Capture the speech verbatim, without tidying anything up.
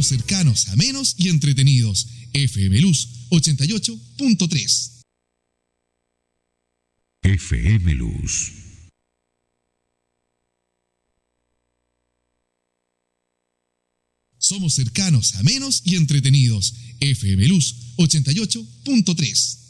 Somos cercanos, amenos y entretenidos. F M Luz ochenta y ocho punto tres. F M Luz. Somos cercanos, amenos y entretenidos. F M Luz ochenta y ocho punto tres.